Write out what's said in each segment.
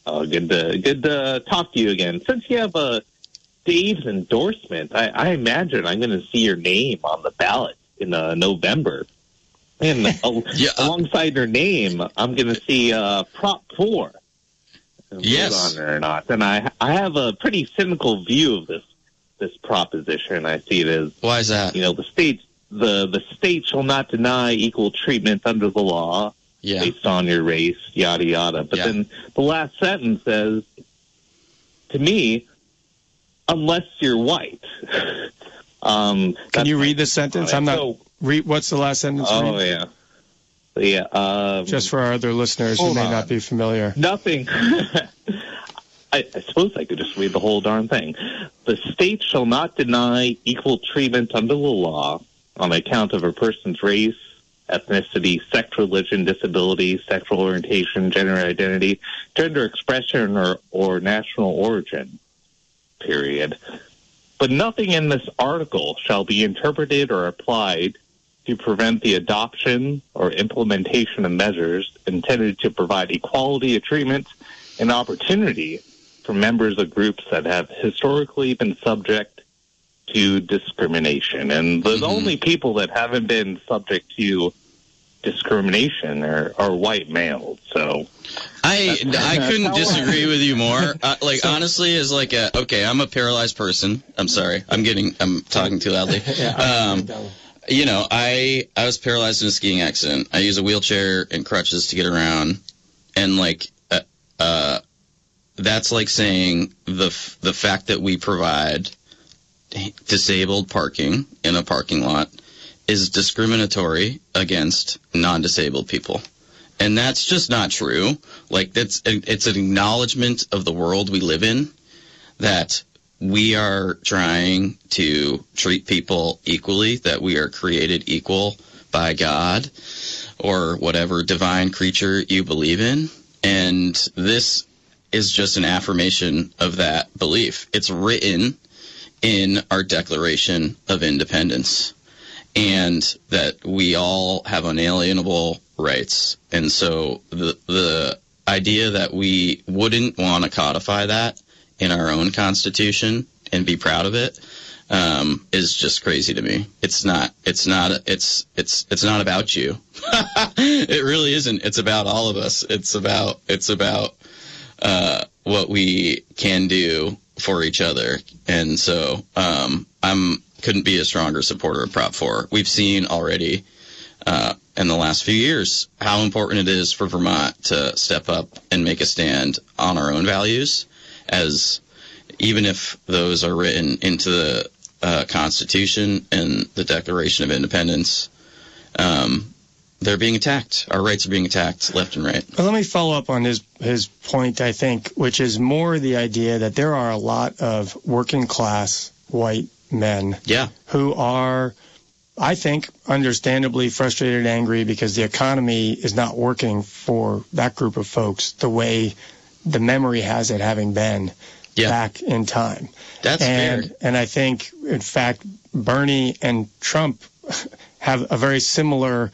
Good to talk to you again. Since you have Dave's endorsement, I imagine I'm going to see your name on the ballot in November. And alongside your name, I'm going to see Prop 4. Yes. On or not. And I have a pretty cynical view of this proposition. I see it as, why is that? The state shall not deny equal treatment under the law based on your race, yada yada. But then the last sentence says, to me, unless you're white. Can you read the sentence? I'm not. What's the last sentence? Oh yeah. Yeah. Just for our other listeners who may not be familiar. Nothing. I suppose I could just read the whole darn thing. The state shall not deny equal treatment under the law on account of a person's race, ethnicity, sex, religion, disability, sexual orientation, gender identity, gender expression, or national origin, period. But nothing in this article shall be interpreted or applied to prevent the adoption or implementation of measures intended to provide equality of treatment and opportunity for members of groups that have historically been subject to discrimination. And the only people that haven't been subject to discrimination are white males. So I couldn't disagree with you more. Honestly, is I'm a paralyzed person. I'm sorry. I'm talking too loudly. I was paralyzed in a skiing accident. I use a wheelchair and crutches to get around, and that's like saying the fact that we provide disabled parking in a parking lot is discriminatory against non-disabled people. And that's just not true. It's an acknowledgement of the world we live in, that we are trying to treat people equally, that we are created equal by God or whatever divine creature you believe in. And this is just an affirmation of that belief. It's written in our Declaration of Independence, and that we all have unalienable rights. And so the idea that we wouldn't want to codify that in our own Constitution and be proud of it is just crazy to me. It's not about you. It really isn't. It's about all of us. It's about what we can do for each other. And so couldn't be a stronger supporter of Prop 4. We've seen already in the last few years how important it is for Vermont to step up and make a stand on our own values, as even if those are written into the Constitution and the Declaration of Independence, they're being attacked. Our rights are being attacked left and right. Well, let me follow up on his point, I think, which is more the idea that there are a lot of working class white men who are, I think, understandably frustrated and angry because the economy is not working for that group of folks the way the memory has it having been back in time. That's fair. And I think, in fact, Bernie and Trump have a very similar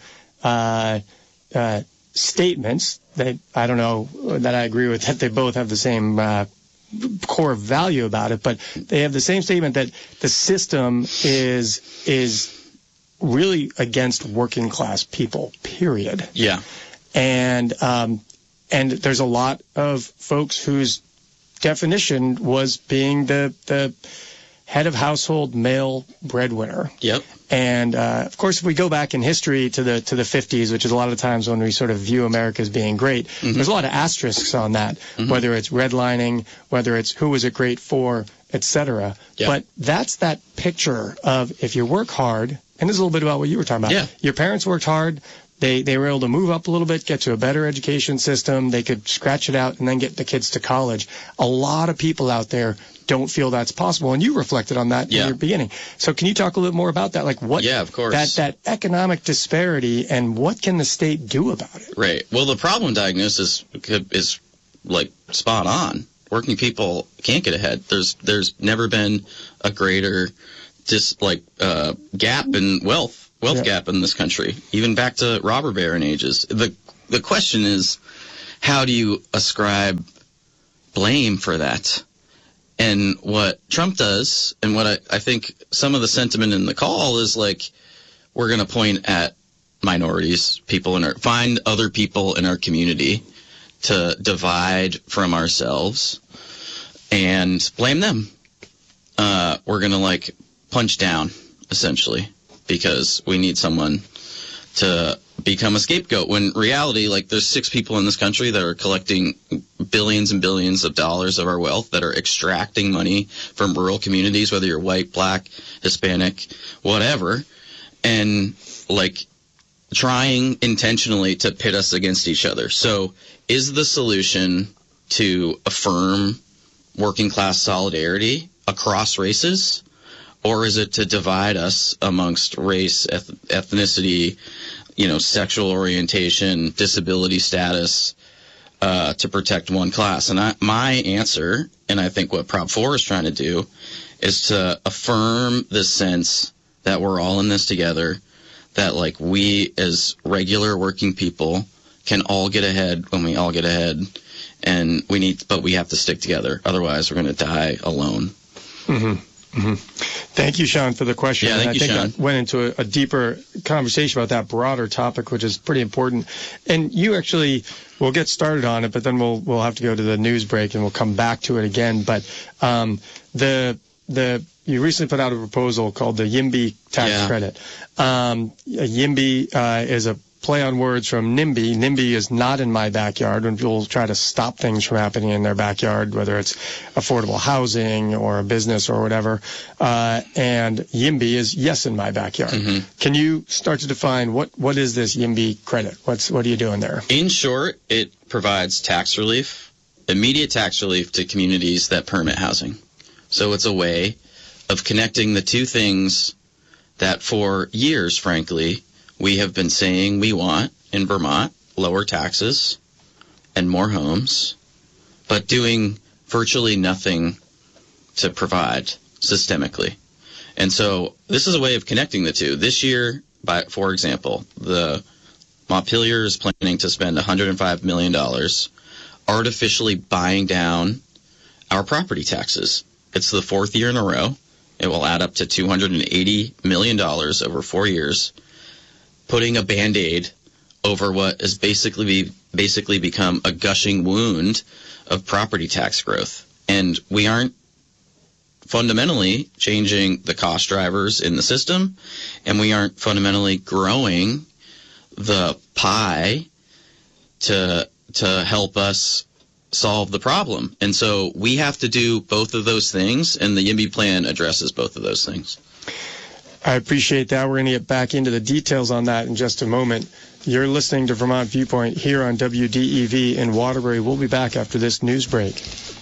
statements that I don't know that I agree with, that they both have the same core value about it, but they have the same statement that the system is really against working class people, period. Yeah. And there's a lot of folks whose definition was being the head of household male breadwinner. Yep. And of course, if we go back in history to the 50s, which is a lot of times when we sort of view America as being great, there's a lot of asterisks on that, whether it's redlining, whether it's who was it great for, etc. Yep. But that's that picture of if you work hard, and this is a little bit about what you were talking about. Yeah. Your parents worked hard. They were able to move up a little bit, get to a better education system. They could scratch it out and then get the kids to college. A lot of people out there don't feel that's possible, and you reflected on that in your beginning. So can you talk a little more about that? Like what? Yeah, of course. That economic disparity, and what can the state do about it? Right. Well, the problem diagnosis is like spot on. Working people can't get ahead. There's never been a greater gap in wealth gap in this country, even back to robber baron ages. The question is, how do you ascribe blame for that. And what Trump does, and what I think some of the sentiment in the call is like, we're going to point at minorities, find other people in our community to divide from ourselves and blame them. We're going to like punch down, essentially, because we need someone to become a scapegoat, when in reality, like, there's 6 people in this country that are collecting billions and billions of dollars of our wealth, that are extracting money from rural communities, whether you're white, black, Hispanic, whatever, and like trying intentionally to pit us against each other. So is the solution to affirm working class solidarity across races, or is it to divide us amongst race, ethnicity, sexual orientation, disability status, to protect one class? And my answer, and I think what Prop 4 is trying to do, is to affirm the sense that we're all in this together, that like we as regular working people can all get ahead when we all get ahead, and but we have to stick together. Otherwise, we're going to die alone. Mm-hmm. Mm-hmm. Thank you, Sean, for the question. Yeah, I think I went into a deeper conversation about that broader topic, which is pretty important. And you actually, we'll get started on it, but then we'll have to go to the news break and we'll come back to it again. But you recently put out a proposal called the YIMBY tax credit. YIMBY is a play on words from NIMBY. NIMBY is not in my backyard, when people try to stop things from happening in their backyard, whether it's affordable housing or a business or whatever. And YIMBY is yes in my backyard. Mm-hmm. Can you start to define what is this YIMBY credit? What are you doing there? In short, it provides tax relief, immediate tax relief to communities that permit housing. So it's a way of connecting the two things that for years, frankly, we have been saying we want in Vermont: lower taxes and more homes, but doing virtually nothing to provide systemically. And so this is a way of connecting the two. This year, for example, the Montpelier is planning to spend $105 million artificially buying down our property taxes. It's the 4th year in a row. It will add up to $280 million over 4 years, putting a Band-Aid over what has basically become a gushing wound of property tax growth. And we aren't fundamentally changing the cost drivers in the system, and we aren't fundamentally growing the pie to help us solve the problem. And so we have to do both of those things, and the YIMBY plan addresses both of those things. I appreciate that. We're going to get back into the details on that in just a moment. You're listening to Vermont Viewpoint here on WDEV in Waterbury. We'll be back after this news break.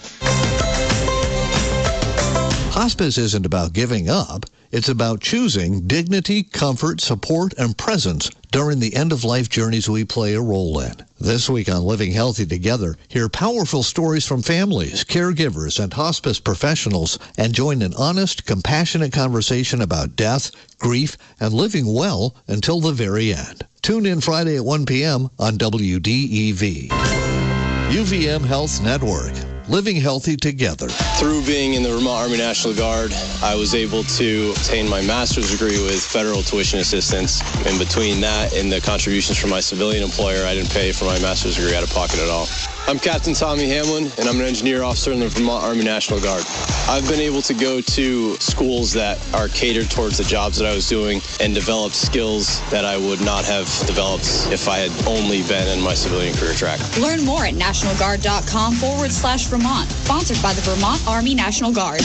Hospice isn't about giving up. It's about choosing dignity, comfort, support, and presence during the end-of-life journeys we play a role in. This week on Living Healthy Together, hear powerful stories from families, caregivers, and hospice professionals, and join an honest, compassionate conversation about death, grief, and living well until the very end. Tune in Friday at 1 p.m. on WDEV. UVM Health Network. Living Healthy Together. Through being in the Vermont Army National Guard, I was able to obtain my master's degree with federal tuition assistance. In between that and the contributions from my civilian employer, I didn't pay for my master's degree out of pocket at all. I'm Captain Tommy Hamlin, and I'm an engineer officer in the Vermont Army National Guard. I've been able to go to schools that are catered towards the jobs that I was doing and develop skills that I would not have developed if I had only been in my civilian career track. Learn more at nationalguard.com/Vermont. Sponsored by the Vermont Army National Guard.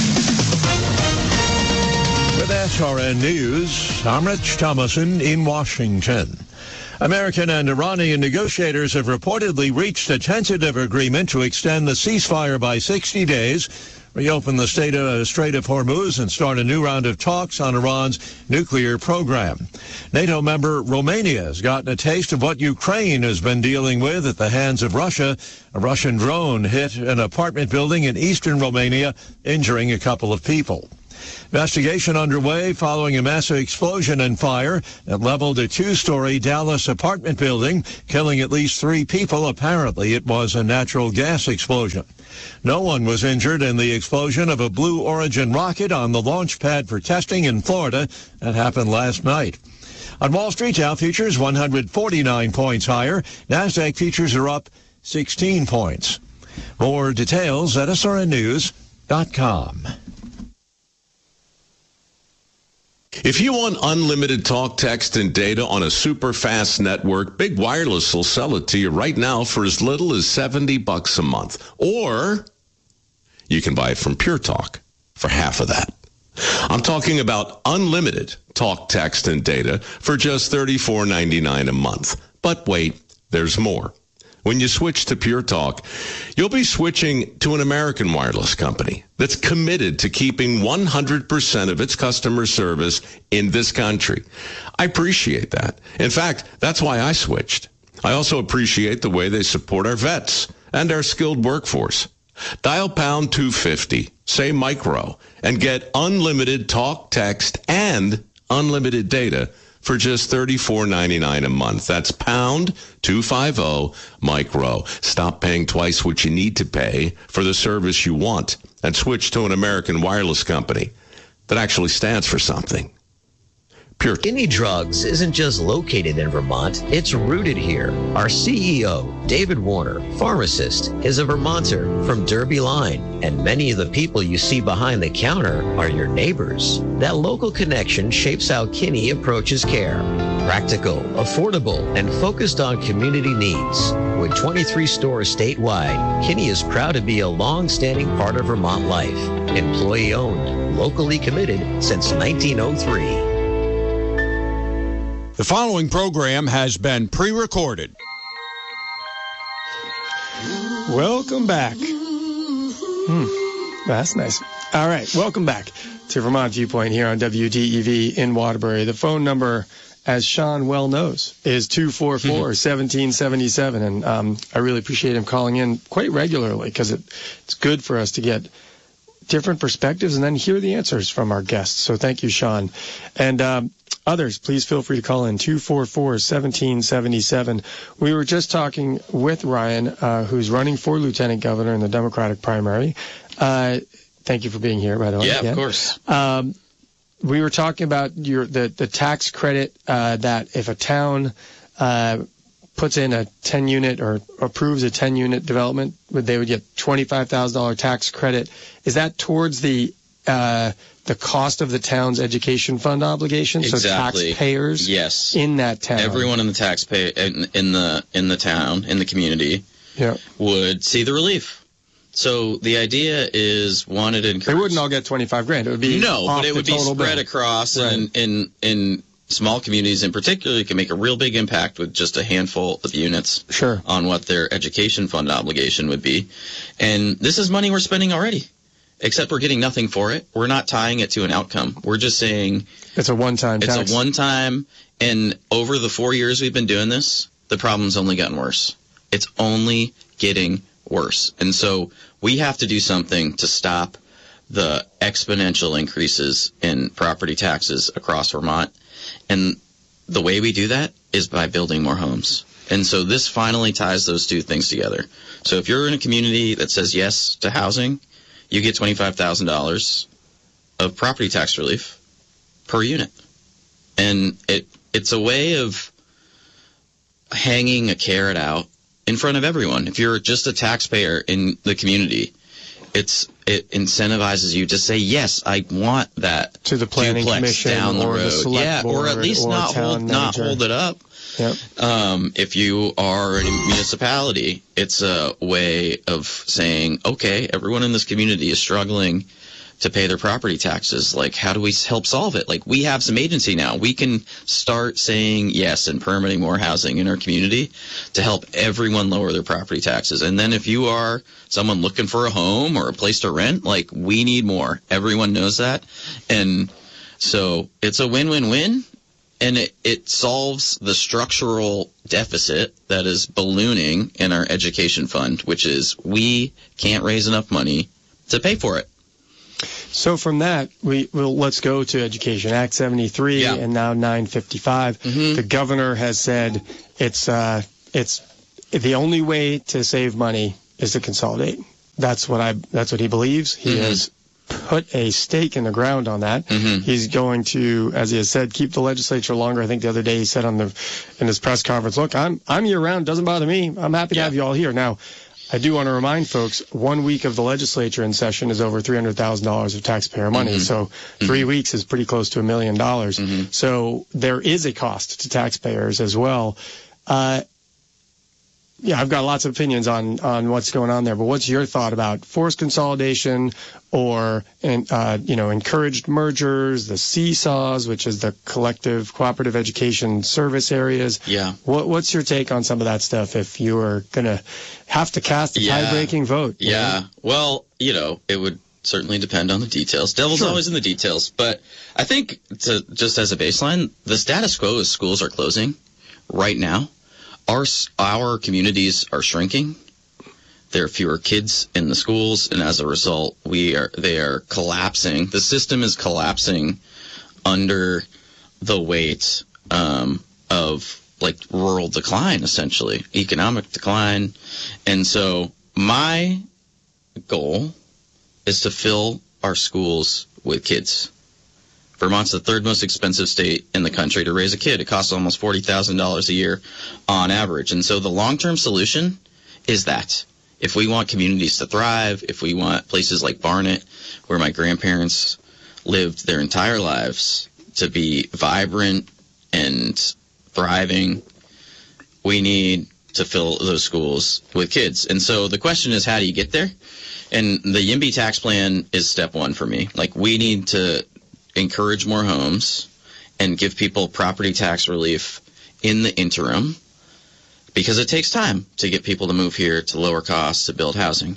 With SRN News, I'm Rich Thomason in Washington. American and Iranian negotiators have reportedly reached a tentative agreement to extend the ceasefire by 60 days, reopen the Strait of Hormuz, and start a new round of talks on Iran's nuclear program. NATO member Romania has gotten a taste of what Ukraine has been dealing with at the hands of Russia. A Russian drone hit an apartment building in eastern Romania, injuring a couple of people. Investigation underway following a massive explosion and fire that leveled a 2-story Dallas apartment building, killing at least 3 people. Apparently, it was a natural gas explosion. No one was injured in the explosion of a Blue Origin rocket on the launch pad for testing in Florida. That happened last night. On Wall Street, Dow futures 149 points higher. NASDAQ futures are up 16 points. More details at srnnews.com. If you want unlimited talk, text, and data on a super fast network, Big Wireless will sell it to you right now for as little as $70 a month. Or you can buy it from Pure Talk for half of that. I'm talking about unlimited talk, text, and data for just $34.99 a month. But wait, there's more. When you switch to Pure Talk, you'll be switching to an American wireless company that's committed to keeping 100% of its customer service in this country. I appreciate that. In fact, that's why I switched. I also appreciate the way they support our vets and our skilled workforce. Dial pound 250, say micro, and get unlimited talk, text, and unlimited data for just $34.99 a month. That's pound 250 micro. Stop paying twice what you need to pay for the service you want and switch to an American wireless company that actually stands for something. Pure. Kinney Drugs isn't just located in Vermont, it's rooted here. Our CEO, David Warner, pharmacist, is a Vermonter from Derby Line, and many of the people you see behind the counter are your neighbors. That local connection shapes how Kinney approaches care. Practical, affordable, and focused on community needs. With 23 stores statewide, Kinney is proud to be a long-standing part of Vermont life. Employee-owned, locally committed since 1903. The following program has been pre-recorded. Welcome back. That's nice. All right, welcome back to Vermont Viewpoint here on WDEV in Waterbury. The phone number, as Sean well knows, is 244-1777. And I really appreciate him calling in quite regularly because it's good for us to get different perspectives and then hear the answers from our guests. So thank you, Sean. And others, please feel free to call in 244-1777. We were just talking with Ryan, who's running for lieutenant governor in the Democratic primary. Thank you for being here, by the way. Yeah, again. Of course. We were talking about the tax credit that if a town puts in a 10-unit or approves a 10-unit development, they would get $25,000 tax credit. Is that towards the cost of the town's education fund obligation? Exactly. So taxpayers, yes, in that town, everyone in the taxpayer in the town, in the community, would see the relief. So the idea is, one, it encourages. They wouldn't all get $25,000. It would be but it would be spread across, right. And in small communities in particular, you can make a real big impact with just a handful of units. Sure. On what their education fund obligation would be, and this is money we're spending already. Except we're getting nothing for it. We're not tying it to an outcome. We're just saying it's a one-time tax. It's a one-time, and over the 4 years we've been doing this, the problem's only gotten worse. It's only getting worse. And so we have to do something to stop the exponential increases in property taxes across Vermont. And the way we do that is by building more homes. And so this finally ties those two things together. So if you're in a community that says yes to housing, you get $25,000 of property tax relief per unit. And it's a way of hanging a carrot out in front of everyone. If you're just a taxpayer in the community, it incentivizes you to say, yes, I want that to the planning commission down the or road. The select board, or at least not hold it up. Yep. If you are a municipality, it's a way of saying, okay, everyone in this community is struggling to pay their property taxes. Like, how do we help solve it? Like, we have some agency now. We can start saying yes and permitting more housing in our community to help everyone lower their property taxes. And then if you are someone looking for a home or a place to rent, like, we need more. Everyone knows that. And so it's a win-win-win. And it solves the structural deficit that is ballooning in our education fund, which is we can't raise enough money to pay for it. So from that, let's go to education. Act 73 and now 955. Mm-hmm. The governor has said it's the only way to save money is to consolidate. That's what he believes. He has put a stake in the ground on that. Mm-hmm. He's going to, as he has said, keep the legislature longer. I think the other day he said in his press conference, look, I'm year round, doesn't bother me. I'm happy to have you all here. Now, I do want to remind folks, 1 week of the legislature in session is over $300,000 of taxpayer money. Mm-hmm. So 3 weeks is pretty close to $1 million. Mm-hmm. So there is a cost to taxpayers as well. I've got lots of opinions on what's going on there, but what's your thought about forced consolidation or, encouraged mergers, the seesaws, which is the collective cooperative education service areas? Yeah. What's your take on some of that stuff if you were going to have to cast a tie-breaking vote? Yeah. Know? Well, it would certainly depend on the details. Devil's always in the details. But I think, just as a baseline, the status quo is schools are closing right now. Our communities are shrinking. There are fewer kids in the schools, and as a result, they are collapsing. The system is collapsing under the weight of rural decline, essentially, economic decline. And so my goal is to fill our schools with kids. Vermont's the third most expensive state in the country to raise a kid. It costs almost $40,000 a year on average. And so the long-term solution is that. If we want communities to thrive, if we want places like Barnet, where my grandparents lived their entire lives, to be vibrant and thriving, we need to fill those schools with kids. And so the question is, how do you get there? And the YIMBY tax plan is step one for me. We need to encourage more homes and give people property tax relief in the interim, because it takes time to get people to move here, to lower costs, to build housing.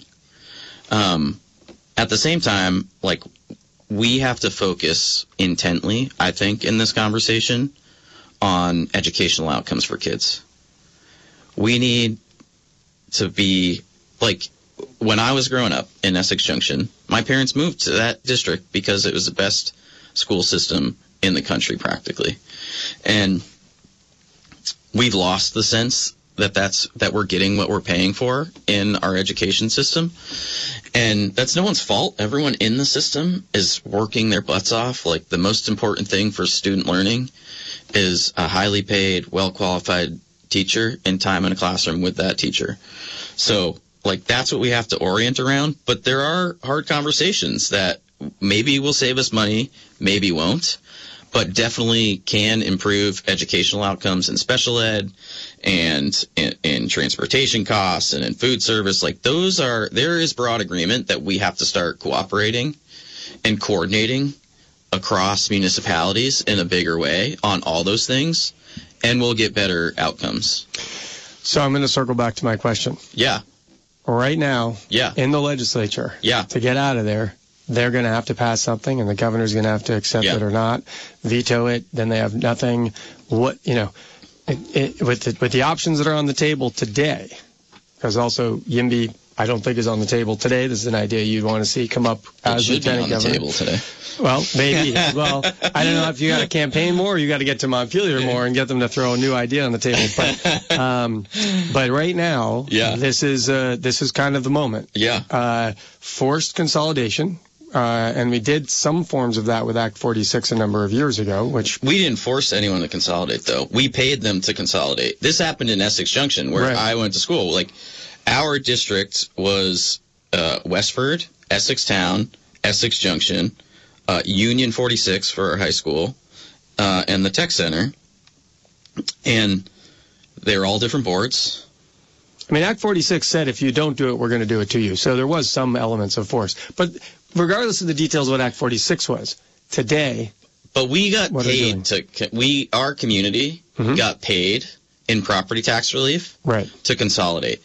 At the same time, we have to focus intently, I think, in this conversation on educational outcomes for kids. We need to be, when I was growing up in Essex Junction, my parents moved to that district because it was the best school system in the country, practically. And we've lost the sense that we're getting what we're paying for in our education system. And that's no one's fault. Everyone in the system is working their butts off. The most important thing for student learning is a highly paid, well-qualified teacher and time in a classroom with that teacher. So, that's what we have to orient around. But there are hard conversations that maybe will save us money, maybe won't, but definitely can improve educational outcomes in special ed and in transportation costs and in food service. There is broad agreement that we have to start cooperating and coordinating across municipalities in a bigger way on all those things, and we'll get better outcomes. So I'm going to circle back to my question. Yeah. Right now, in the legislature, to get out of there, they're going to have to pass something, and the governor's going to have to accept it or not, veto it. Then they have nothing. With the options that are on the table today, because also YIMBY, I don't think is on the table today. This is an idea you'd want to see come up as lieutenant governor. It should be on the table today. Well, maybe. Well, I don't know if you got to campaign more, or you got to get to Montpelier more and get them to throw a new idea on the table. But right now, this is kind of the moment. Yeah. Forced consolidation. And we did some forms of that with Act 46 a number of years ago, which... We didn't force anyone to consolidate, though. We paid them to consolidate. This happened in Essex Junction, where I went to school. Our district was Westford, Essex Town, Essex Junction, Union 46 for our high school, and the Tech Center. And they're all different boards. Act 46 said if you don't do it, we're going to do it to you. So there was some elements of force. But regardless of the details of what Act 46 was, today... But we got paid our community got paid in property tax relief to consolidate.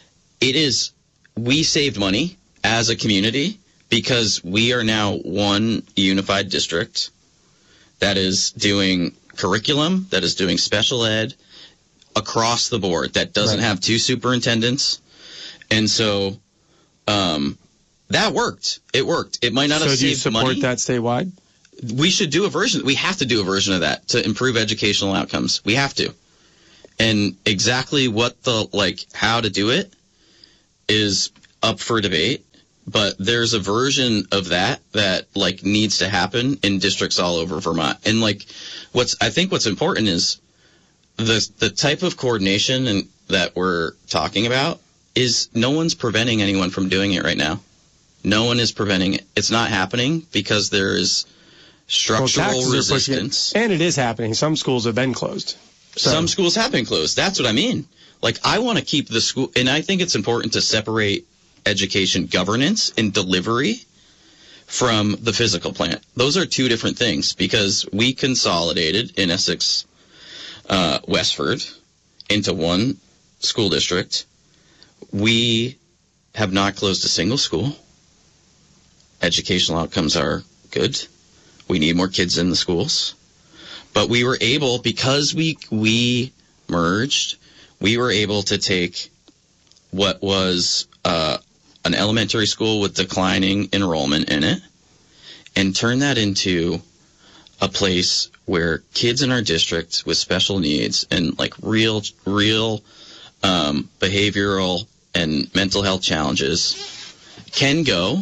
We saved money as a community because we are now one unified district that is doing curriculum, that is doing special ed across the board, that doesn't have two superintendents. And so That worked. It worked. It might not have saved money. So do you support that statewide? We should do a version. We have to do a version of that to improve educational outcomes. We have to. And exactly how to do it is up for debate. But there's a version of that needs to happen in districts all over Vermont. And I think what's important is the type of coordination that we're talking about is no one's preventing anyone from doing it right now. No one is preventing it. It's not happening because there is structural resistance. And it is happening. Some schools have been closed. So. Some schools have been closed. That's what I mean. I want to keep the school, and I think it's important to separate education governance and delivery from the physical plant. Those are two different things because we consolidated in Essex, Westford into one school district. We have not closed a single school. Educational outcomes are good. We need more kids in the schools. But we were able, because we merged, we were able to take what was an elementary school with declining enrollment in it and turn that into a place where kids in our district with special needs and real behavioral and mental health challenges can go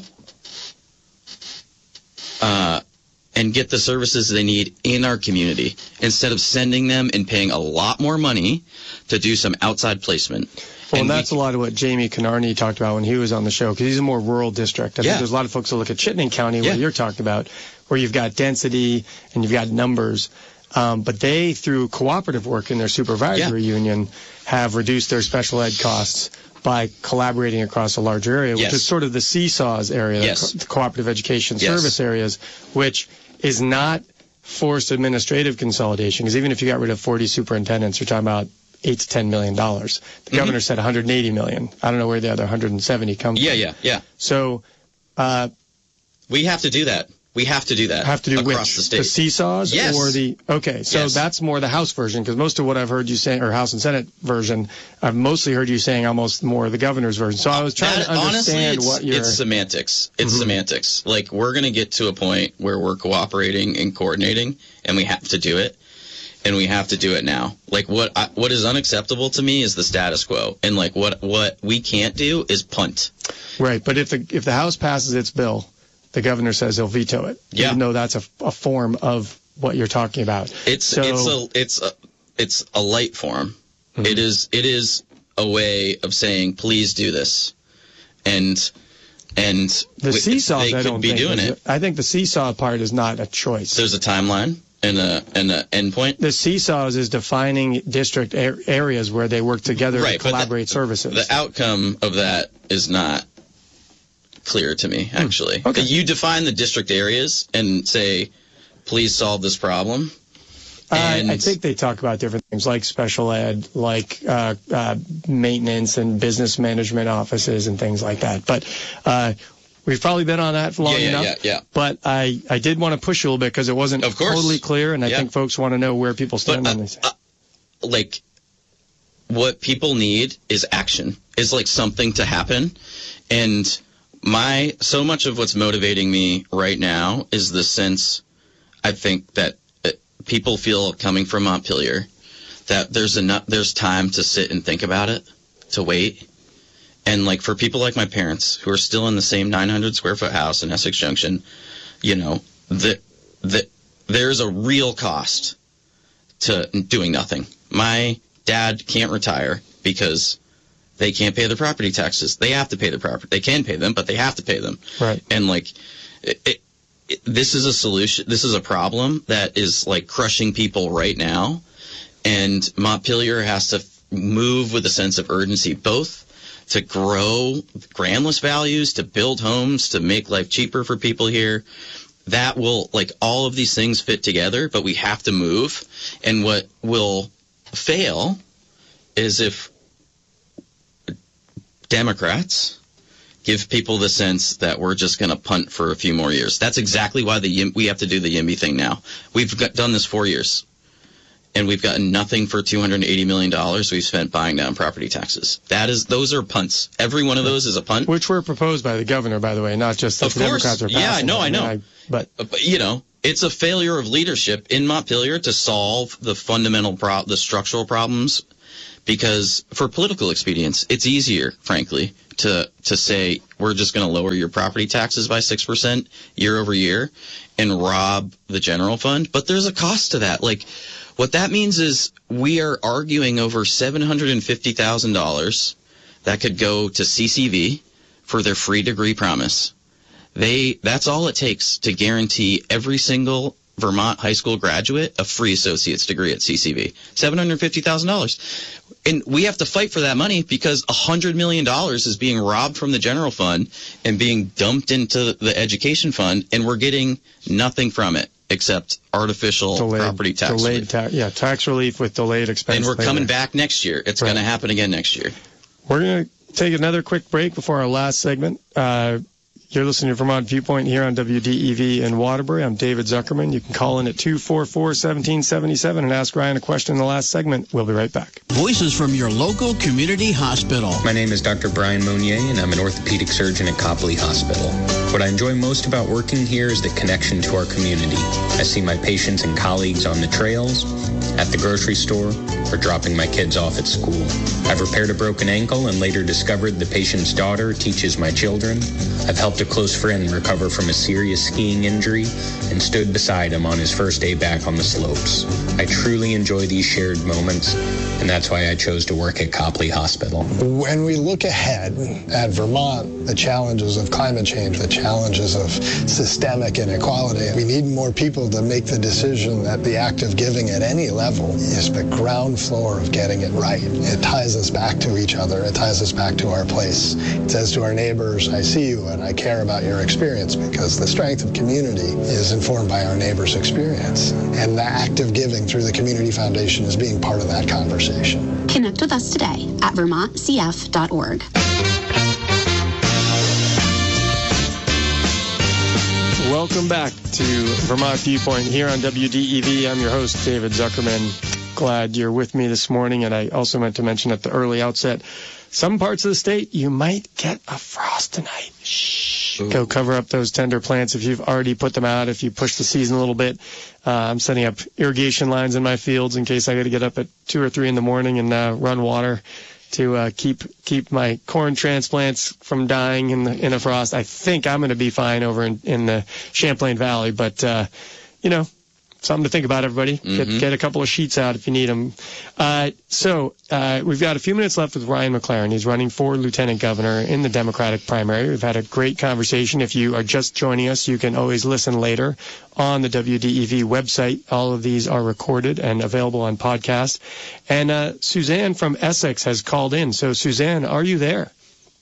and get the services they need in our community instead of sending them and paying a lot more money to do some outside placement. Well, and that's a lot of what Jamie Canarney talked about when he was on the show, because he's a more rural district. I think there's a lot of folks that look at Chittenden County, where you're talking about, where you've got density and you've got numbers. But they, through cooperative work in their supervisory union, have reduced their special ed costs by collaborating across a larger area, which is sort of the seesaws area, the cooperative education service areas, which is not forced administrative consolidation, because even if you got rid of 40 superintendents, you're talking about $8 to $10 million. The governor said $180 million. I don't know where the other 170 comes from. Yeah. So we have to do that. We have to do that. Have to do across the state. The seesaws? Yes. Or the, okay, so that's more the House version, because most of what I've heard you say, or House and Senate version, I've mostly heard you saying almost more the governor's version. So I was trying to understand honestly, it's semantics. It's semantics. We're going to get to a point where we're cooperating and coordinating, and we have to do it. And we have to do it now. What is unacceptable to me is the status quo. And what we can't do is punt. Right, but if the House passes its bill, the governor says he'll veto it, even though that's a form of what you're talking about. It's a light form. It is a way of saying, please do this, and the seesaws, they could be doing it. I think the seesaw part is not a choice. There's a timeline and an endpoint. The seesaws is defining district areas where they work together to collaborate services. The outcome of that is not clear to me, actually. Okay. You define the district areas and say, please solve this problem. I think they talk about different things like special ed, like maintenance and business management offices and things like that. But we've probably been on that for long enough. Yeah. But I did want to push you a little bit because it wasn't totally clear, and I think folks want to know where people stand on this. What people need is action, is something to happen. And so much of what's motivating me right now is the sense, I think, that people feel coming from Montpelier, that there's time to sit and think about it, to wait. And for people like my parents who are still in the same 900 square foot house in Essex Junction, there's a real cost to doing nothing. My dad can't retire because they can't pay their property taxes. They have to pay the property. They can pay them, but they have to pay them. Right. And this is a solution. This is a problem that is crushing people right now. And Montpelier has to move with a sense of urgency, both to grow grand list values, to build homes, to make life cheaper for people here. That will, all of these things fit together, but we have to move. And what will fail is if Democrats give people the sense that we're just going to punt for a few more years. That's exactly why we have to do the YIMBY thing now. We've done this 4 years. and we've gotten nothing for $280 million we've spent buying down property taxes. Those are punts. Every one of those is a punt. Which were proposed by the governor, by the way, not just that the Democrats are passing. Yeah, no, I know. But you know, it's a failure of leadership in Montpelier to solve the fundamental the structural problems, because for political expedience, it's easier, frankly, to say we're just going to lower your property taxes by 6% year over year and rob the general fund. But there's a cost to that. Like, what that means is we are arguing over $750,000 that could go to CCV for their free degree promise. That's all it takes to guarantee every single Vermont high school graduate a free associate's degree at CCV. $750,000. And we have to fight for that money because $100 million is being robbed from the general fund and being dumped into the education fund, and we're getting nothing from it except artificial property tax relief. Tax relief with delayed expense. And we're coming back next year. It's going to happen again next year. We're going to take another quick break before our last segment. You're listening to Vermont Viewpoint here on WDEV in Waterbury. I'm David Zuckerman. You can call in at 244-1777 and ask Ryan a question in the last segment. We'll be right back. Voices from your local community hospital. My name is Dr. Brian Monnier, and I'm an orthopedic surgeon at Copley Hospital. What I enjoy most about working here is the connection to our community. I see my patients and colleagues on the trails, at the grocery store, or dropping my kids off at school. I've repaired a broken ankle and later discovered the patient's daughter teaches my children. I've helped a close friend recover from a serious skiing injury and stood beside him on his first day back on the slopes. I truly enjoy these shared moments, and that's why I chose to work at Copley Hospital. When we look ahead at Vermont, the challenges of climate change, the challenges of systemic inequality, we need more people to make the decision that the act of giving at any level is the ground floor of getting it right. It ties us back to each other. It ties us back to our place. It says to our neighbors, I see you and I care about your experience, because the strength of community is informed by our neighbors' experience. And the act of giving through the Community Foundation is being part of that conversation. Connect with us today at vermontcf.org. Welcome back to Vermont Viewpoint here on WDEV. I'm your host, David Zuckerman. Glad you're with me this morning. And I also meant to mention at the early outset, some parts of the state, you might get a frost tonight. Shh. Go cover up those tender plants if you've already put them out, if you push the season a little bit. I'm setting up irrigation lines in my fields in case I got to get up at 2 or 3 in the morning and run water to keep my corn transplants from dying in the frost. I think I'm going to be fine over in the Champlain Valley, but something to think about, everybody. Get a couple of sheets out if you need them. So we've got a few minutes left with Ryan McLaren. He's running for lieutenant governor in the Democratic primary. We've had a great conversation. If you are just joining us, you can always listen later on the WDEV website. All of these are recorded and available on podcast. And Suzanne from Essex has called in. So, Suzanne, are you there?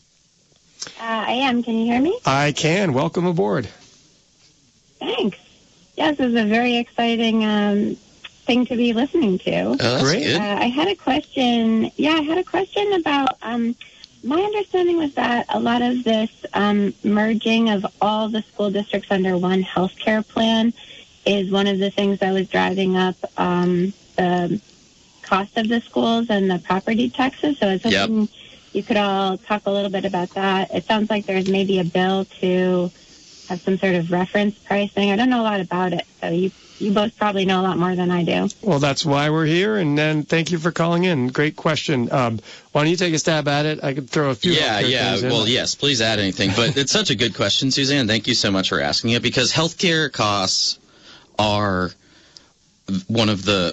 I am. Can you hear me? I can. Welcome aboard. Thanks. Yes, this is a very exciting thing to be listening to. Oh, that's great. Good. I had a question. Yeah, I had a question about, my understanding was that a lot of this merging of all the school districts under one healthcare plan is one of the things that was driving up the cost of the schools and the property taxes. So I was hoping you could all talk a little bit about that. It sounds like there's maybe a bill to have some sort of reference pricing. I don't know a lot about it, so you both probably know a lot more than I do. Well, that's why we're here, and then thank you for calling in. Great question. Why don't you take a stab at it? I could throw a few things in. Well, yes, please add anything. But it's such a good question, Suzanne. Thank you so much for asking it, because healthcare costs are one of the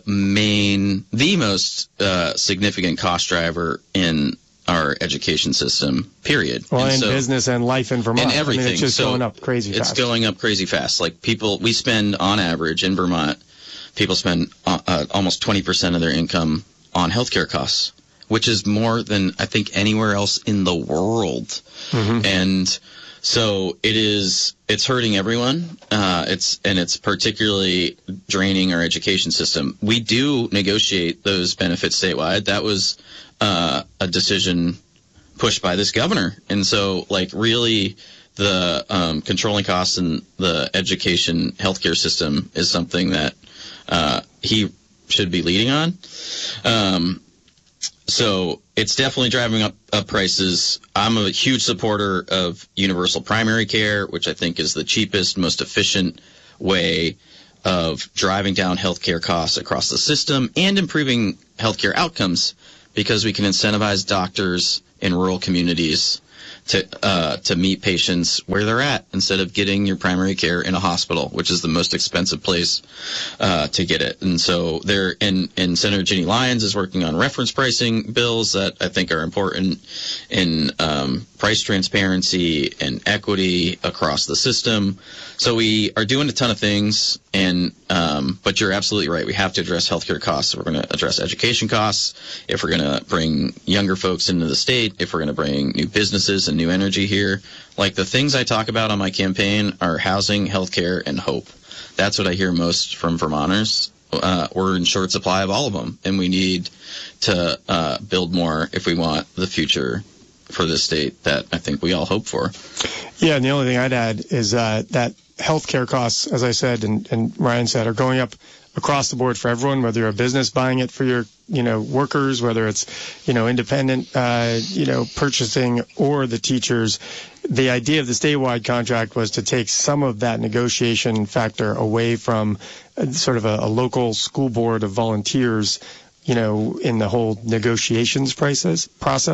most significant cost driver in our education system, period. Well, and business and life in Vermont. And everything. I mean, it's just going up crazy fast. It's going up crazy fast. Like we spend on average in Vermont, people spend almost 20% of their income on healthcare costs, which is more than I think anywhere else in the world. Mm-hmm. And so it's hurting everyone. It's particularly draining our education system. We do negotiate those benefits statewide. That was a decision pushed by this governor. And so, really, the controlling costs in the education healthcare system is something that he should be leading on. So it's definitely driving up prices. I'm a huge supporter of universal primary care, which I think is the cheapest, most efficient way of driving down healthcare costs across the system and improving healthcare outcomes, because we can incentivize doctors in rural communities to meet patients where they're at instead of getting your primary care in a hospital, which is the most expensive place to get it. And so and Senator Ginny Lyons is working on reference pricing bills that I think are important in price transparency and equity across the system. So we are doing a ton of things, but you're absolutely right. We have to address healthcare costs. We're going to address education costs. If we're going to bring younger folks into the state, if we're going to bring new businesses and new energy here, like the things I talk about on my campaign are housing, healthcare, and hope. That's what I hear most from Vermonters. We're in short supply of all of them, and we need to build more if we want the future for this state that I think we all hope for. Yeah, and the only thing I'd add is that healthcare costs, as I said and Ryan said, are going up across the board for everyone, whether you're a business buying it for your, workers, whether it's, independent, purchasing, or the teachers. The idea of the statewide contract was to take some of that negotiation factor away from sort of a local school board of volunteers, in the whole negotiations process.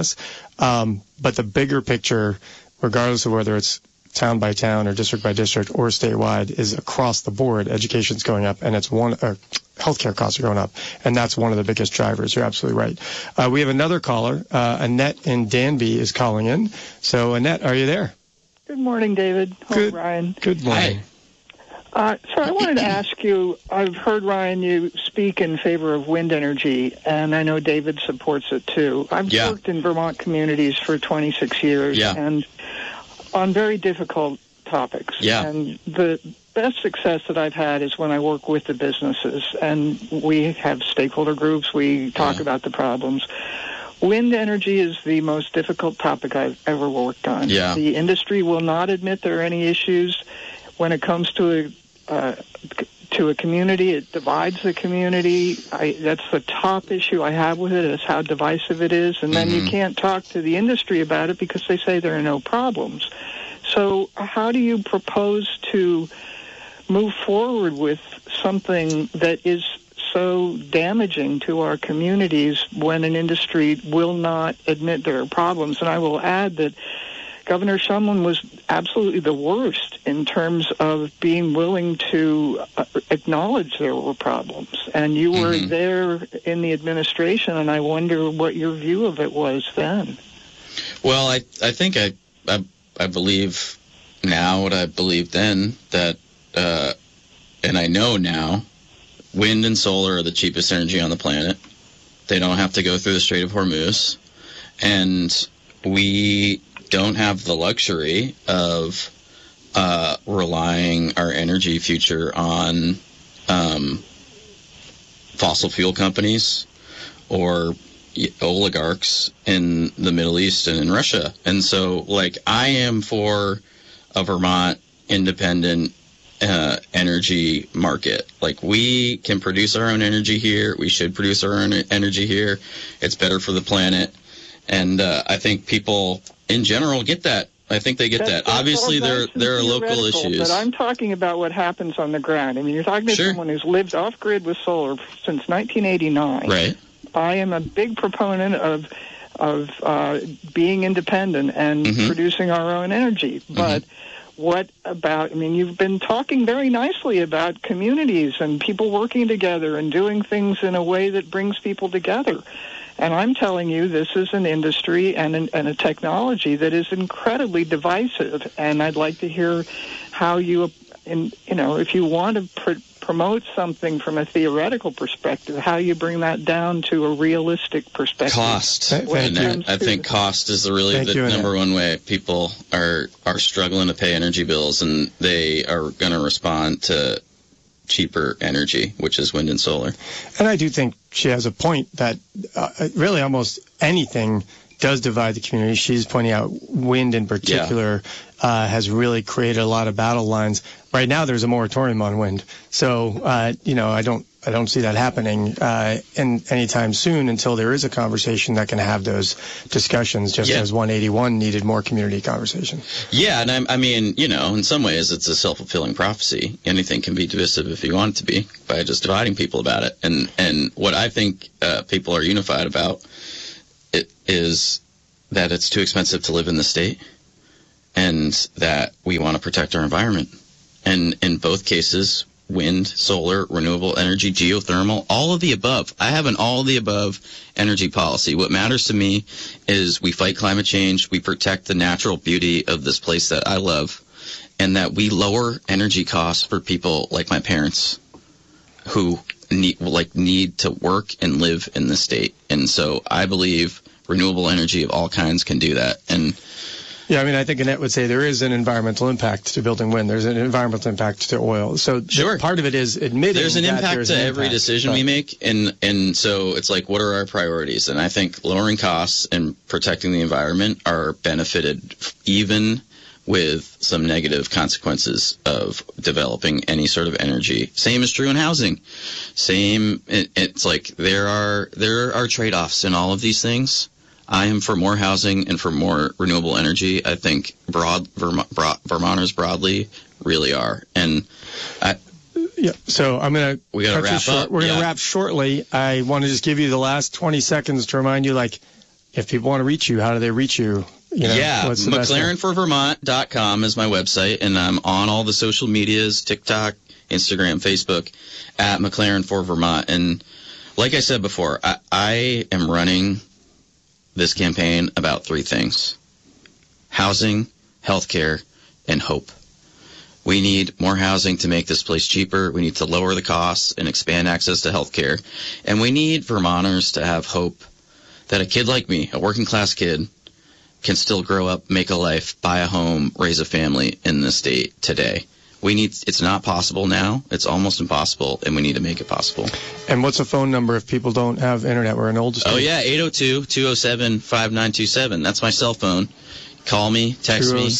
But the bigger picture, regardless of whether it's town by town or district by district or statewide, is across the board. Education's going up, and healthcare costs are going up, and that's one of the biggest drivers. You're absolutely right. We have another caller. Annette in Danby is calling in. So, Annette, are you there? Good morning, David. Good, Ryan. Good morning. Hi. So I wanted to ask you, I've heard, Ryan, you speak in favor of wind energy, and I know David supports it too. I've worked in Vermont communities for 26 years, and on very difficult topics. Yeah. And the best success that I've had is when I work with the businesses, and we have stakeholder groups, we talk about the problems. Wind energy is the most difficult topic I've ever worked on. Yeah. The industry will not admit there are any issues. When it comes to a community, it divides the community. That's the top issue I have with it, is how divisive it is. And then you can't talk to the industry about it because they say there are no problems. So how do you propose to move forward with something that is so damaging to our communities when an industry will not admit there are problems? And I will add that Governor Shumlin was absolutely the worst in terms of being willing to acknowledge there were problems. And you were there in the administration, and I wonder what your view of it was then. Well, I think I believe now what I believed then, that, and I know now, wind and solar are the cheapest energy on the planet. They don't have to go through the Strait of Hormuz. And we don't have the luxury of relying our energy future on fossil fuel companies or oligarchs in the Middle East and in Russia. And so, I am for a Vermont independent energy market. We can produce our own energy here. We should produce our own energy here. It's better for the planet. And I think people in general get that. I think they get that. Obviously, there are local issues. But I'm talking about what happens on the ground. I mean, you're talking to someone who's lived off-grid with solar since 1989. Right. I am a big proponent of being independent and producing our own energy. But what about, you've been talking very nicely about communities and people working together and doing things in a way that brings people together. And I'm telling you, this is an industry and a technology that is incredibly divisive. And I'd like to hear how you, if you want to promote something from a theoretical perspective, how you bring that down to a realistic perspective. Cost. I think cost is the number one way people are struggling to pay energy bills, and they are going to respond to cheaper energy, which is wind and solar. And I do think she has a point that really almost anything does divide the community. She's pointing out wind in particular has really created a lot of battle lines. Right now, there's a moratorium on wind. So, I don't see that happening anytime soon until there is a conversation that can have those discussions, just as 181 needed more community conversation. Yeah, and I mean, in some ways it's a self-fulfilling prophecy. Anything can be divisive if you want it to be by just dividing people about it. And what I think people are unified about is that it's too expensive to live in the state and that we want to protect our environment. And in both cases, wind, solar, renewable energy, geothermal, all of the above. I have an all of the above energy policy. What matters to me is we fight climate change, we protect the natural beauty of this place that I love, and that we lower energy costs for people like my parents who need to work and live in the state. And so I believe renewable energy of all kinds can do that. And yeah, I mean, I think Annette would say there is an environmental impact to building wind. There's an environmental impact to oil. So part of it is admitting there's an impact there's to an every decision we make. And so it's like, what are our priorities? And I think lowering costs and protecting the environment are benefited even with some negative consequences of developing any sort of energy. Same is true in housing. It's like there are trade-offs in all of these things. I am for more housing and for more renewable energy. I think Vermonters broadly really are. And so I'm going to we got to wrap up. We're going to wrap shortly. I want to just give you the last 20 seconds to remind you, if people want to reach you, how do they reach you? McLarenforvermont.com is my website, and I'm on all the social medias, TikTok, Instagram, Facebook, at McLaren for Vermont. And like I said before, I am running this campaign about three things: housing, healthcare, and hope. We need more housing to make this place cheaper. We need to lower the costs and expand access to healthcare. And we need Vermonters to have hope that a kid like me, a working class kid, can still grow up, make a life, buy a home, raise a family in this state today. It's not possible now. It's almost impossible, and we need to make it possible. And what's a phone number if people don't have internet? We're in old state. Oh, yeah, 802-207-5927. That's my cell phone. Call me, text me.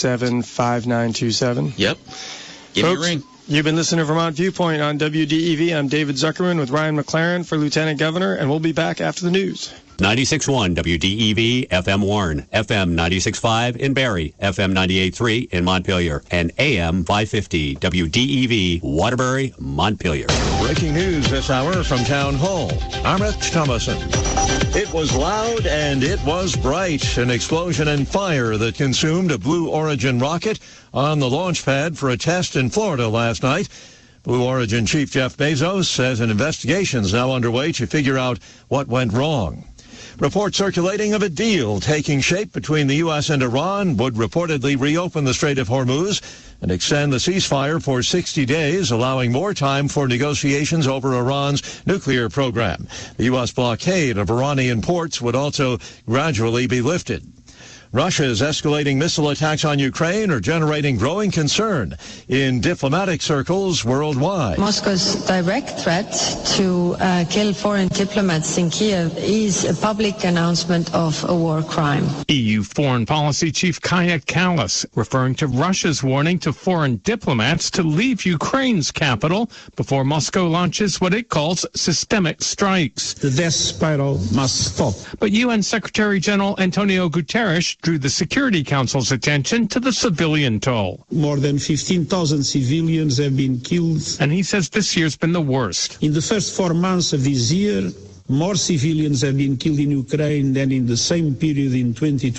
207-5927. Yep. Give me a ring. You've been listening to Vermont Viewpoint on WDEV. I'm David Zuckerman with Ryan McLaren for Lieutenant Governor, and we'll be back after the news. 96.1 WDEV, FM Warren, FM 96.5 in Barrie, FM 98.3 in Montpelier, and AM 550 WDEV, Waterbury, Montpelier. Breaking news this hour from Town Hall. I'm Rich Thomason. It was loud and it was bright. An explosion and fire that consumed a Blue Origin rocket on the launch pad for a test in Florida last night. Blue Origin Chief Jeff Bezos says an investigation is now underway to figure out what went wrong. Reports circulating of a deal taking shape between the U.S. and Iran would reportedly reopen the Strait of Hormuz and extend the ceasefire for 60 days, allowing more time for negotiations over Iran's nuclear program. The U.S. blockade of Iranian ports would also gradually be lifted. Russia's escalating missile attacks on Ukraine are generating growing concern in diplomatic circles worldwide. Moscow's direct threat to kill foreign diplomats in Kiev is a public announcement of a war crime. EU Foreign Policy Chief Kaja Kallas referring to Russia's warning to foreign diplomats to leave Ukraine's capital before Moscow launches what it calls systemic strikes. The death spiral must stop. But UN Secretary General Antonio Guterres drew the Security Council's attention to the civilian toll. More than 15,000 civilians have been killed. And he says this year's been the worst. In the first 4 months of this year, more civilians have been killed in Ukraine than in the same period in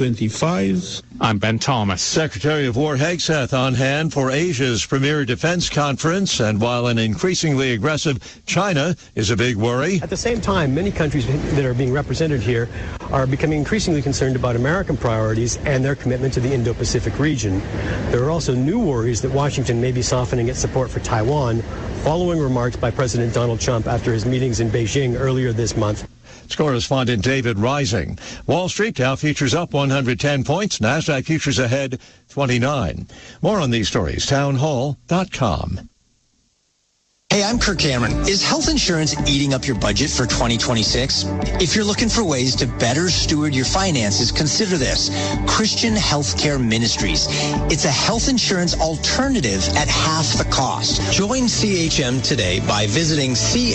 2025. I'm Ben Thomas. Secretary of War Hegseth on hand for Asia's premier defense conference, and while an increasingly aggressive China is a big worry. At the same time, many countries that are being represented here are becoming increasingly concerned about American priorities and their commitment to the Indo-Pacific region. There are also new worries that Washington may be softening its support for Taiwan following remarks by President Donald Trump after his meetings in Beijing earlier this month. It's correspondent David Rising. Wall Street Dow futures up 110 points. NASDAQ futures ahead 29. More on these stories, townhall.com. Hey, I'm Kirk Cameron. Is health insurance eating up your budget for 2026? If you're looking for ways to better steward your finances, consider this. Christian Healthcare Ministries. It's a health insurance alternative at half the cost. Join CHM today by visiting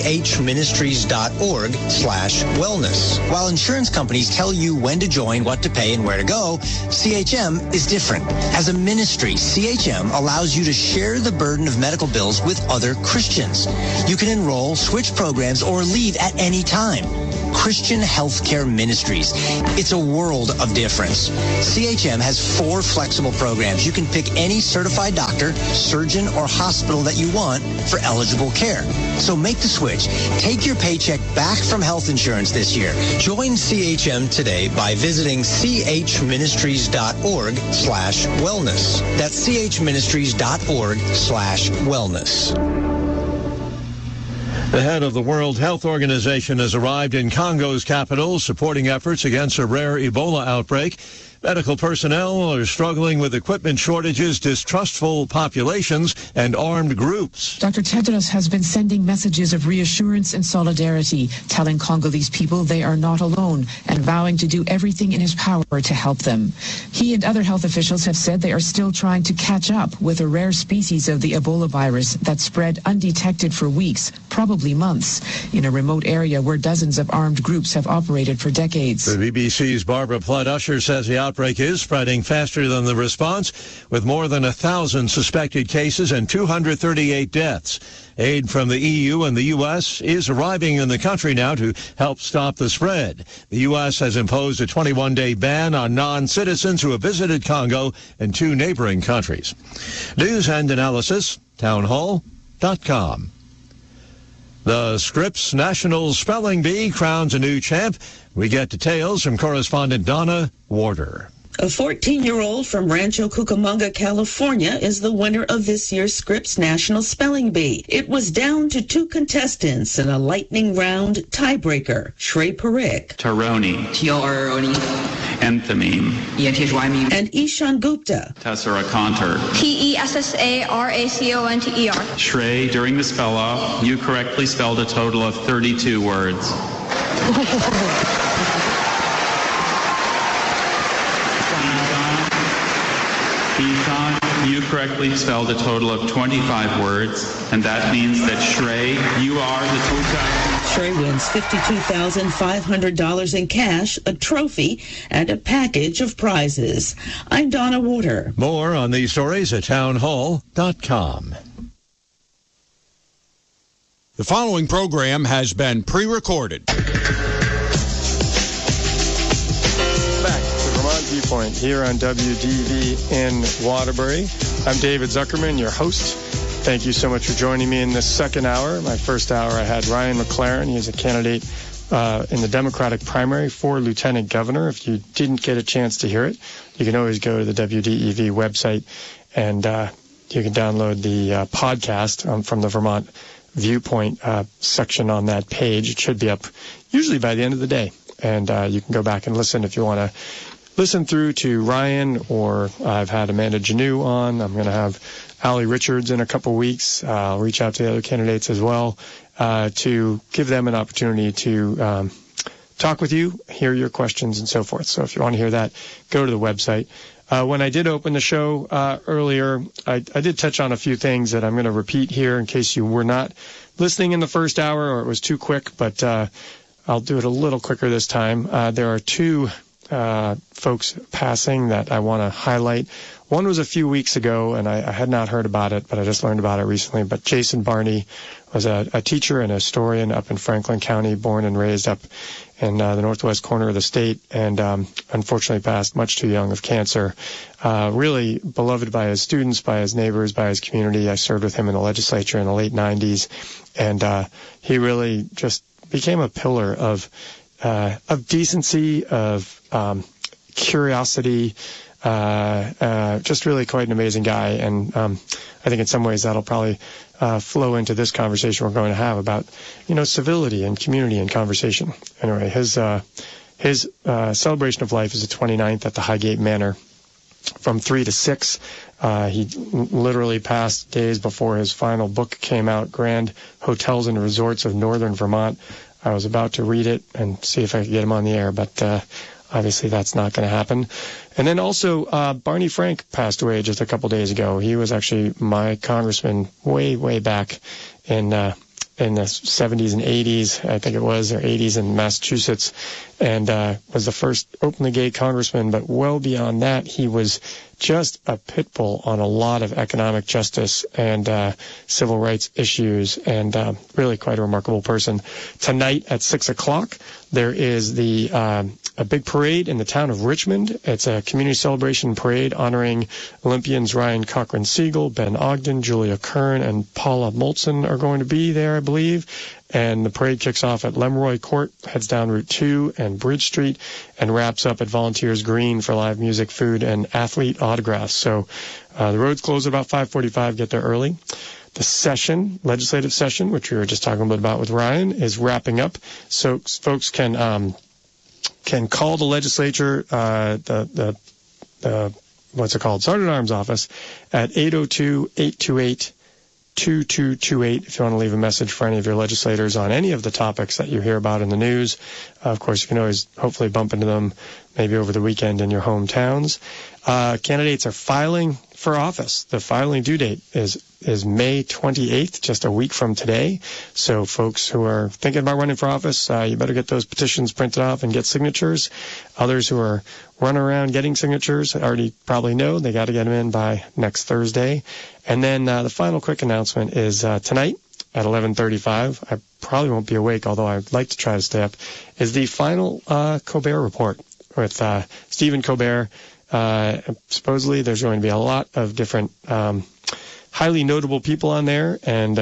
chministries.org/wellness. While insurance companies tell you when to join, what to pay, and where to go, CHM is different. As a ministry, CHM allows you to share the burden of medical bills with other Christians. You can enroll, switch programs, or leave at any time. Christian Healthcare Ministries. It's a world of difference. CHM has 4 flexible programs. You can pick any certified doctor, surgeon, or hospital that you want for eligible care. So make the switch. Take your paycheck back from health insurance this year. Join CHM today by visiting chministries.org/wellness. That's chministries.org/wellness. The head of the World Health Organization has arrived in Congo's capital, supporting efforts against a rare Ebola outbreak. Medical personnel are struggling with equipment shortages, distrustful populations, and armed groups. Dr. Tedros has been sending messages of reassurance and solidarity, telling Congolese people they are not alone and vowing to do everything in his power to help them. He and other health officials have said they are still trying to catch up with a rare species of the Ebola virus that spread undetected for weeks, probably months, in a remote area where dozens of armed groups have operated for decades. The BBC's Barbara Plutt-Usher says the outbreak is spreading faster than the response, with more than 1,000 suspected cases and 238 deaths. Aid from the EU and the U.S. is arriving in the country now to help stop the spread. The U.S. has imposed a 21-day ban on non-citizens who have visited Congo and 2 neighboring countries. News and analysis, townhall.com. The Scripps National Spelling Bee crowns a new champ. We get details from correspondent Donna Warder. A 14-year-old from Rancho Cucamonga, California, is the winner of this year's Scripps National Spelling Bee. It was down to 2 contestants in a lightning round tiebreaker. Shrey Parikh. Taroni. T-O-R-O-N-E. Enthameme. E-N-T-H-Y-M-E. And Ishan Gupta. Tesseraconter. T-E-S-S-A-R-A-C-O-N-T-E-R. Shrey, during the spell-off, you correctly spelled a total of 32 words. Ethan, you correctly spelled a total of 25 words, and that means that Shrey, you are the Shrey wins $52,500 in cash, a trophy, and a package of prizes. I'm Donna Warder. More on these stories at townhall.com. The following program has been pre-recorded. Viewpoint here on WDV in Waterbury. I'm David Zuckerman, your host. Thank you so much for joining me in this second hour. My first hour, I had Ryan McLaren. He is a candidate in the Democratic primary for Lieutenant Governor. If you didn't get a chance to hear it, you can always go to the WDEV website and you can download the podcast from the Vermont Viewpoint section on that page. It should be up usually by the end of the day. And you can go back and listen if you want to listen through to Ryan, or I've had Amanda Janeau on. I'm going to have Allie Richards in a couple weeks. I'll reach out to the other candidates as well to give them an opportunity to talk with you, hear your questions, and so forth. So if you want to hear that, go to the website. When I did open the show earlier, I did touch on a few things that I'm going to repeat here in case you were not listening in the first hour or it was too quick, but I'll do it a little quicker this time. There are 2 folks passing that I want to highlight. One was a few weeks ago, and I had not heard about it, but I just learned about it recently. But Jason Barney was a teacher and a historian up in Franklin County, born and raised up in the northwest corner of the state, and unfortunately passed much too young of cancer. Really beloved by his students, by his neighbors, by his community. I served with him in the legislature in the late 90s, and he really just became a pillar of decency, of curiosity, just really quite an amazing guy. And I think in some ways that'll probably flow into this conversation we're going to have about, civility and community and conversation. Anyway, his celebration of life is the 29th at the Highgate Manor from 3 to 6. He literally passed days before his final book came out, Grand Hotels and Resorts of Northern Vermont. I was about to read it and see if I could get him on the air, but obviously that's not going to happen. And then also Barney Frank passed away just a couple days ago. He was actually my congressman way back in the 70s and 80s, I think it was, or 80s in Massachusetts, and was the first openly gay congressman. But well beyond that, he was just a pit bull on a lot of economic justice and civil rights issues, and really quite a remarkable person. Tonight at 6 o'clock, there is a big parade in the town of Richmond. It's a community celebration parade honoring Olympians Ryan Cochran-Siegel, Ben Ogden, Julia Kern, and Paula Moltzen are going to be there, I believe. And the parade kicks off at Lemroy Court, heads down Route 2 and Bridge Street, and wraps up at Volunteers Green for live music, food, and athlete autographs. So the roads close at about 5:45. Get there early. The session, legislative session, which we were just talking a bit about with Ryan, is wrapping up. So folks can call the legislature, what's it called, Sergeant Arms office at 802-828-2228 if you want to leave a message for any of your legislators on any of the topics that you hear about in the news. Of course, you can always hopefully bump into them maybe over the weekend in your hometowns. Candidates are filing for office. The filing due date is May 28th, just a week from today. So folks who are thinking about running for office, you better get those petitions printed off and get signatures. Others who are running around getting signatures already probably know they got to get them in by next Thursday. And then the final quick announcement is tonight at 11:35. I probably won't be awake, although I'd like to try to stay up, is the final Colbert Report with Stephen Colbert. Supposedly there's going to be a lot of different highly notable people on there, and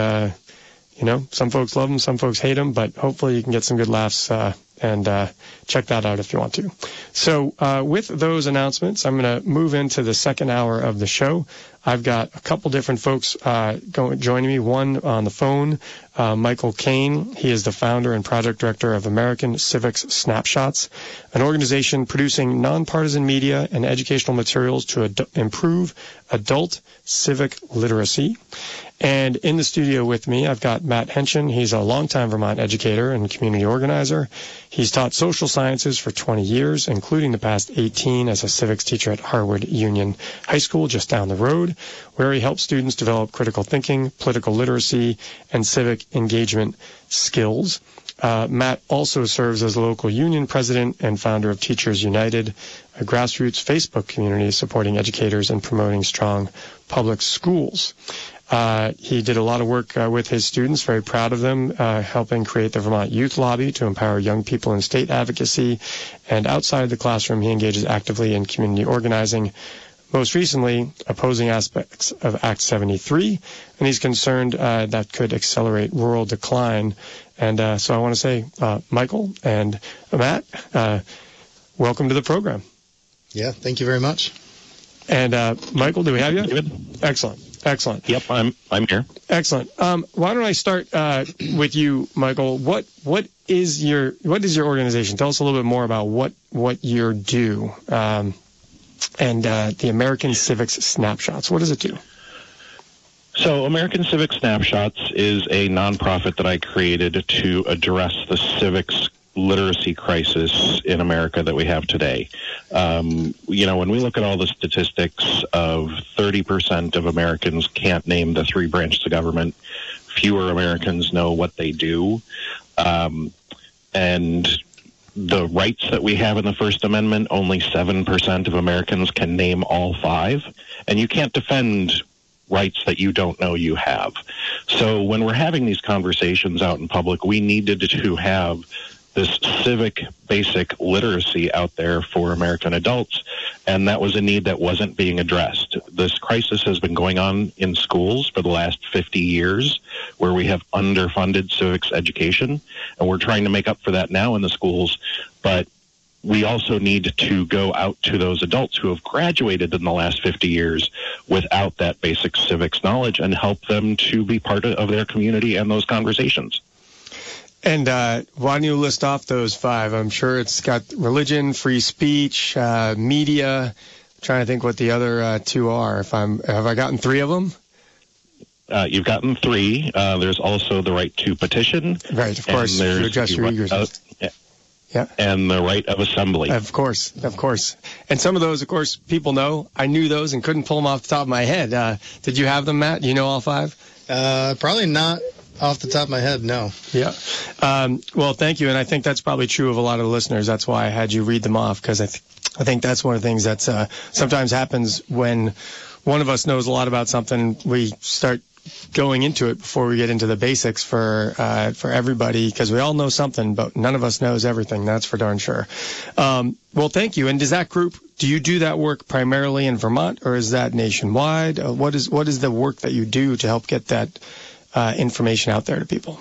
some folks love them, some folks hate them, but hopefully you can get some good laughs and check that out if you want to. So with those announcements, I'm going to move into the second hour of the show. I've got a couple different folks joining me. One on the phone, Michael Kane. He is the founder and project director of American Civics Snapshots, an organization producing nonpartisan media and educational materials to improve adult civic literacy. And in the studio with me, I've got Matt Henshin. He's a longtime Vermont educator and community organizer. He's taught social sciences for 20 years, including the past 18 as a civics teacher at Harwood Union High School just down the road, where he helps students develop critical thinking, political literacy, and civic engagement skills. Matt also serves as the local union president and founder of Teachers United, a grassroots Facebook community supporting educators and promoting strong public schools. He did a lot of work with his students, very proud of them, helping create the Vermont Youth Lobby to empower young people in state advocacy. And outside the classroom, he engages actively in community organizing, most recently opposing aspects of Act 73, and he's concerned that could accelerate rural decline. And so I want to say, Michael and Matt, welcome to the program. Yeah, thank you very much. And Michael, do we have you? David? Excellent. Yep, I'm here. Excellent. Why don't I start with you, Michael? What is your organization? Tell us a little bit more about what you do, and the American Civics Snapshots. What does it do? So American Civics Snapshots is a nonprofit that I created to address the civics literacy crisis in America that we have today. When we look at all the statistics of 30% of Americans can't name the three branches of government, fewer Americans know what they do, and the rights that we have in the First Amendment, only 7% of Americans can name all five, and you can't defend rights that you don't know you have. So when we're having these conversations out in public, we needed to have this civic basic literacy out there for American adults, and that was a need that wasn't being addressed. This crisis has been going on in schools for the last 50 years, where we have underfunded civics education, and we're trying to make up for that now in the schools, but we also need to go out to those adults who have graduated in the last 50 years without that basic civics knowledge and help them to be part of their community and those conversations. And why don't you list off those five? I'm sure it's got religion, free speech, media. I'm Trying to think what the other two are. Have I gotten three of them? You've gotten three. There's also the right to petition. Right, of course. To address your eagerness. Yeah. And the right of assembly. Of course. And some of those, of course, people know. I knew those and couldn't pull them off the top of my head. Did you have them, Matt? You know all five? Probably not off the top of my head, no. Yeah. Well, thank you. And I think that's probably true of a lot of the listeners. That's why I had you read them off, because I think that's one of the things that sometimes happens when one of us knows a lot about something. We start going into it before we get into the basics for everybody, because we all know something, but none of us knows everything. That's for darn sure. Well, thank you. And does that group, do you do that work primarily in Vermont, or is that nationwide? What is the work that you do to help get that information out there to people?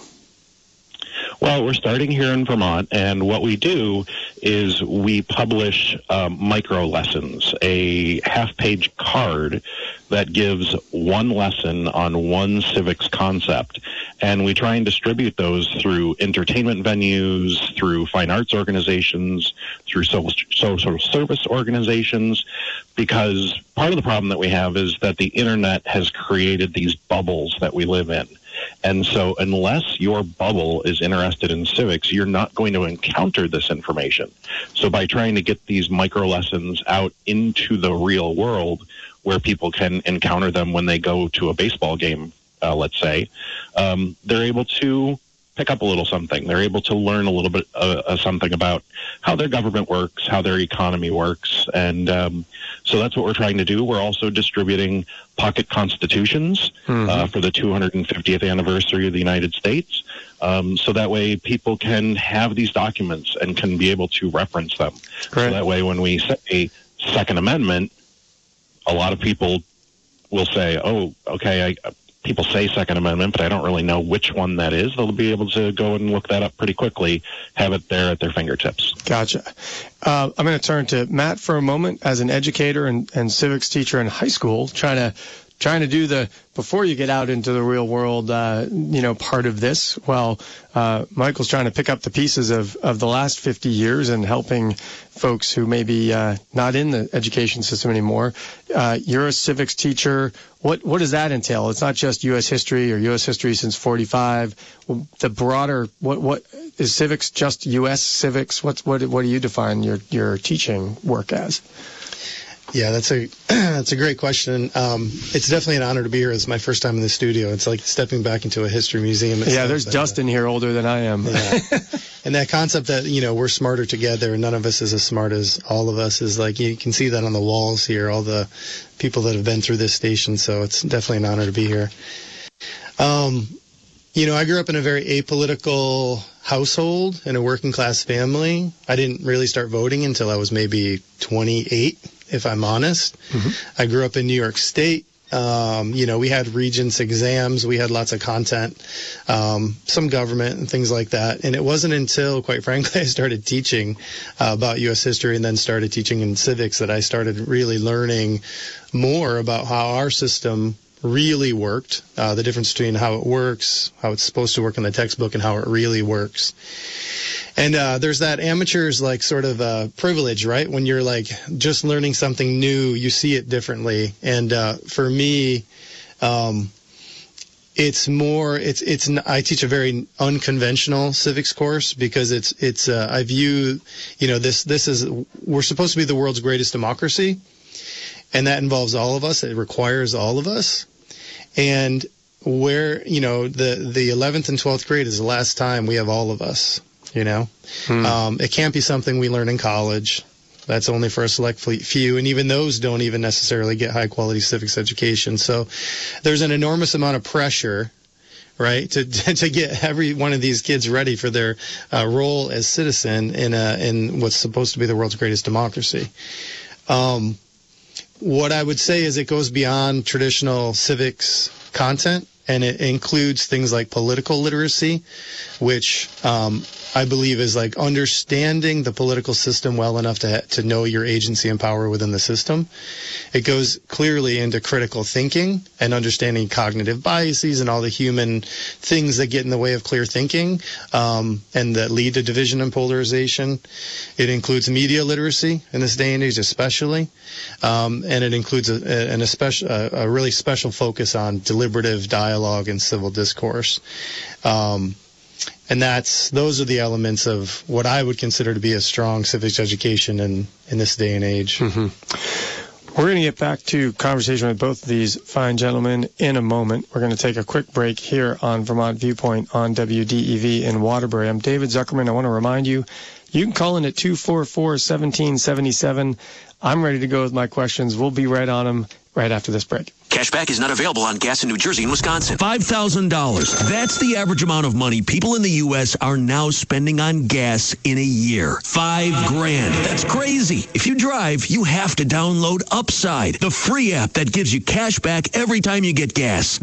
Well, we're starting here in Vermont, and what we do is we publish micro lessons, a half-page card that gives one lesson on one civics concept, and we try and distribute those through entertainment venues, through fine arts organizations, through social service organizations, because part of the problem that we have is that the internet has created these bubbles that we live in. And so unless your bubble is interested in civics, you're not going to encounter this information. So by trying to get these micro lessons out into the real world where people can encounter them when they go to a baseball game, let's say, they're able to pick up a little something. They're able to learn a little bit something about how their government works, how their economy works. And so that's what we're trying to do. We're also distributing pocket constitutions for the 250th anniversary of the United States. So that way people can have these documents and can be able to reference them. Right. So that way when we say Second Amendment, a lot of people will say, oh, okay, people say Second Amendment, but I don't really know which one that is. They'll be able to go and look that up pretty quickly, have it there at their fingertips. Gotcha. I'm going to turn to Matt for a moment as an educator and civics teacher in high school, trying to do the, before you get out into the real world, part of this. Well, Michael's trying to pick up the pieces of the last 50 years and helping folks who may be not in the education system anymore. You're a civics teacher. What does that entail? It's not just U.S. history or U.S. history since 45. The broader, what is civics? Just U.S. civics? What do you define your teaching work as? Yeah, that's a great question. It's definitely an honor to be here. It's my first time in the studio. It's like stepping back into a history museum. Yeah, there's Dustin here older than I am. Yeah. And that concept that, we're smarter together and none of us is as smart as all of us is like, you can see that on the walls here, all the people that have been through this station. So it's definitely an honor to be here. I grew up in a very apolitical household in a working class family. I didn't really start voting until I was maybe 28. If I'm honest. Mm-hmm. I grew up in New York State. We had Regents exams. We had lots of content, some government and things like that. And it wasn't until, quite frankly, I started teaching about U.S. history and then started teaching in civics that I started really learning more about how our system really worked, the difference between how it works, how it's supposed to work in the textbook, and how it really works. And there's that amateur's like sort of privilege, right? When you're like just learning something new, you see it differently. And for me, it's more. I teach a very unconventional civics course because I view this is we're supposed to be the world's greatest democracy, and that involves all of us. It requires all of us, and where the 11th and 12th grade is the last time we have all of us. It can't be something we learn in college. That's only for a select few, and even those don't even necessarily get high quality civics education. So there's an enormous amount of pressure, right, to get every one of these kids ready for their role as citizen in what's supposed to be the world's greatest democracy. What I would say is it goes beyond traditional civics content. and it includes things like political literacy, which I believe is like understanding the political system well enough to know your agency and power within the system. It goes clearly into critical thinking and understanding cognitive biases and all the human things that get in the way of clear thinking and that lead to division and polarization. It includes media literacy in this day and age especially, and it includes a really special focus on deliberative dialogue and civil discourse. And those are the elements of what I would consider to be a strong civics education in this day and age. Mm-hmm. We're going to get back to conversation with both of these fine gentlemen in a moment. We're going to take a quick break here on Vermont Viewpoint on WDEV in Waterbury. I'm David Zuckerman. I want to remind you, you can call in at 244-1777. I'm ready to go with my questions. We'll be right on them right after this break. Cashback is not available on gas in New Jersey and Wisconsin. $5,000. That's the average amount of money people in the U.S. are now spending on gas in a year. $5,000. That's crazy. If you drive, you have to download Upside, the free app that gives you cash back every time you get gas.